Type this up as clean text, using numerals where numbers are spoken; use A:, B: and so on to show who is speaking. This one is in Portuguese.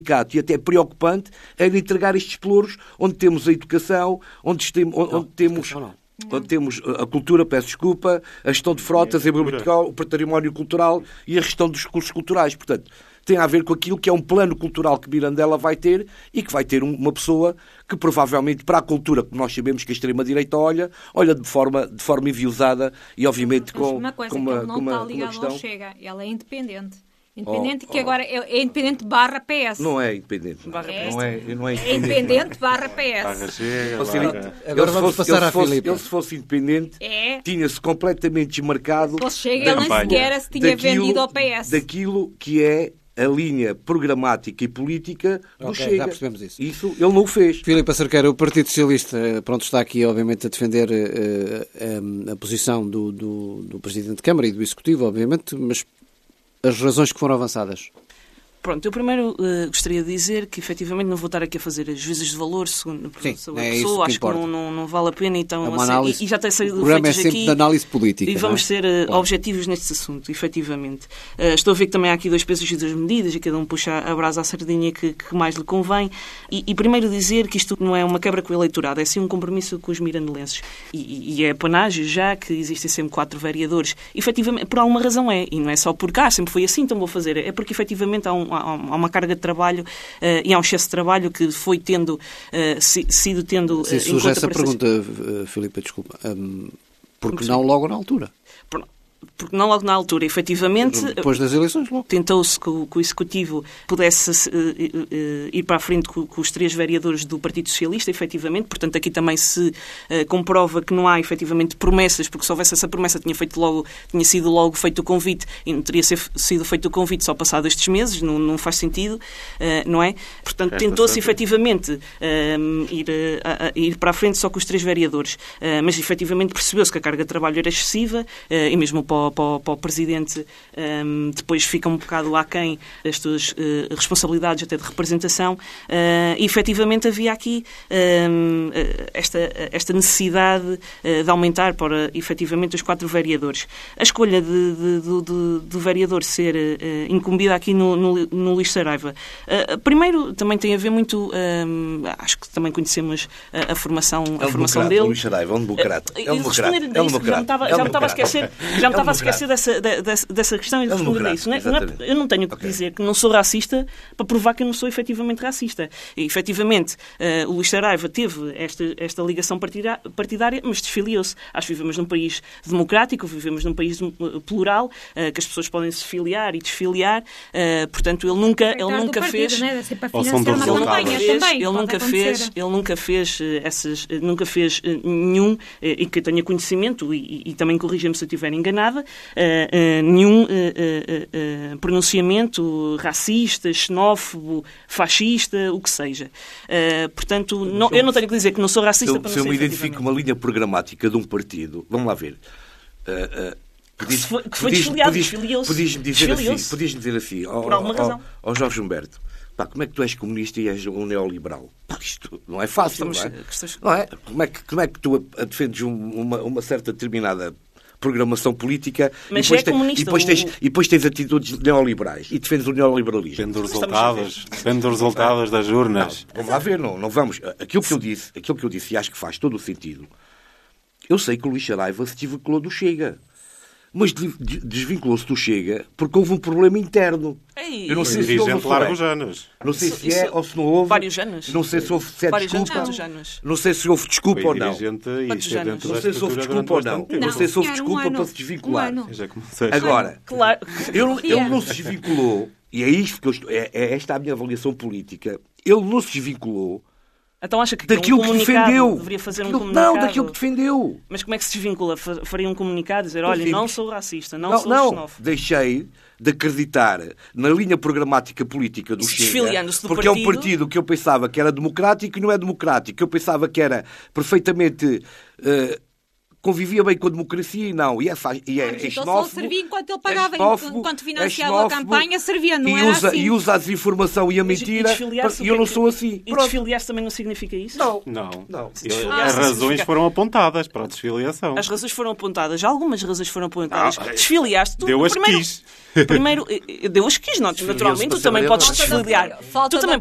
A: e até preocupante era entregar estes pelouros onde temos a educação, onde temos a cultura, peço desculpa, a gestão de frotas, o património cultural e a gestão dos recursos culturais. Portanto, tem a ver com aquilo que é um plano cultural que Mirandela vai ter e que vai ter uma pessoa que provavelmente para a cultura, que nós sabemos que a extrema-direita olha de forma enviosada e obviamente com
B: uma coisa,
A: com
B: que
A: uma,
B: ele não
A: com uma,
B: está
A: com uma
B: ligado
A: questão...
B: ao Chega. Ela é independente. Independente que agora é independente barra PS.
A: Não é independente.
B: Não é
A: independente.
B: independente barra PS.
C: Agora vamos passar à Filipe.
A: Ele se fosse independente, tinha-se completamente desmarcado
B: Se Chega, ele nem sequer se tinha vendido ao PS.
A: Daquilo que é a linha programática e política do Chega.
C: Já percebemos isso.
A: Isso ele não o fez.
C: Filipe Acerqueira, o Partido Socialista, está aqui, obviamente, a defender a posição do Presidente de Câmara e do Executivo, obviamente, mas as razões que foram avançadas.
D: Pronto, eu primeiro gostaria de dizer que efetivamente não vou estar aqui a fazer as juízes de valor sobre a pessoa, acho que não vale a pena, então, e já tem sido
C: o programa
D: feitos
C: é sempre
D: aqui,
C: de análise política.
D: E vamos ser objetivos neste assunto, efetivamente. Estou a ver que também há aqui 2 pesos e 2 medidas, e cada um puxa a brasa à sardinha que mais lhe convém. E primeiro dizer que isto não é uma quebra com o eleitorado, é sim um compromisso com os mirandelenses. E é panágio já que existem sempre 4 vereadores. Efetivamente, por alguma razão é, e não é só porque sempre foi assim, então vou fazer, é porque efetivamente há uma carga de trabalho e há um excesso de trabalho que foi sido tendo
C: em surge essa pergunta, Filipe, desculpa. Porque não logo na altura?
D: Porque não logo na altura, efetivamente...
C: Depois das eleições, logo.
D: Tentou-se que o Executivo pudesse ir para a frente com os 3 vereadores do Partido Socialista, efetivamente. Portanto, aqui também se comprova que não há, efetivamente, promessas, porque se houvesse essa promessa tinha sido logo feito o convite e não teria sido feito o convite só passado estes meses, não faz sentido, não é? Portanto, tentou-se, efetivamente, ir para a frente só com os 3 vereadores. Mas, efetivamente, percebeu-se que a carga de trabalho era excessiva e mesmo para o Presidente depois fica um bocado aquém das suas responsabilidades até de representação e efetivamente havia aqui esta necessidade de aumentar para efetivamente os 4 vereadores. A escolha do vereador ser incumbida aqui no Luís Saraiva. Primeiro também tem a ver muito, acho que também conhecemos a formação dele.
A: Luís Saraiva é um democrata.
D: Já me estava a esquecer dessa questão e de responder a isso. Eu não tenho que dizer que não sou racista para provar que eu não sou efetivamente racista. E, efetivamente, o Luís Saraiva teve esta ligação partidária, mas desfiliou-se. Acho que vivemos num país democrático, vivemos num país plural, que as pessoas podem se filiar e desfiliar. Portanto, ele nunca fez... Ele nunca fez nenhum, e que eu tenha conhecimento, e também corrija-me se eu estiver enganada, nenhum pronunciamento racista, xenófobo, fascista, o que seja. Portanto, eu não tenho que dizer que não sou racista para não ser.
A: Se eu me identifico com uma linha programática de um partido, vamos lá ver.
D: Que foi desfiliado, desfiliou-se.
A: Podias dizer assim,
D: por alguma razão.
A: Ao Jorge Humberto, como é que tu és comunista e és um neoliberal? Isto não é fácil, não é? Como é que tu defendes uma certa determinada programação política
D: e
A: depois tens atitudes neoliberais e defendes o neoliberalismo?
E: Depende dos resultados das urnas.
A: Vamos lá ver, não vamos. Aquilo que eu disse, e acho que faz todo o sentido. Eu sei que o Luís Saraiva se desvinculou do Chega. Mas desvinculou-se do Chega porque houve um problema interno.
E: Eu não sei se houve largos anos.
A: Não sei se é ou se não houve.
D: Vários anos.
A: Não sei se houve desculpa. Não sei se houve desculpa ou não. Não sei se houve desculpa ou não. Não sei se houve desculpa para se desvincular. Agora, ele não se desvinculou, e é isto que esta a minha avaliação política. Ele não se desvinculou.
D: Então acha que
A: daquilo que defendeu.
D: Deveria fazer um comunicado?
A: Não, daquilo que defendeu.
D: Mas como é que se desvincula? Faria um comunicado, dizer, olha, não sou racista, não sou xenófobo.
A: Deixei de acreditar na linha programática política do Chega, porque é um partido que eu pensava que era democrático e não é democrático. Eu pensava que era perfeitamente convivia bem com a democracia e não. E é
B: então
A: xenófobo.
B: só servia enquanto ele pagava, enquanto financiava a
A: xenófobo,
B: campanha, servia, não era assim.
A: E usa a desinformação e a mentira. E eu não sou assim.
D: E desfiliar-se também não significa isso?
A: Não.
E: As razões foram apontadas para a desfiliação.
D: As razões foram apontadas. Algumas razões foram apontadas. Desfiliaste.
E: Deu as que quis.
D: Primeiro, deu as que quis. Naturalmente, tu também podes desfiliar. Tu também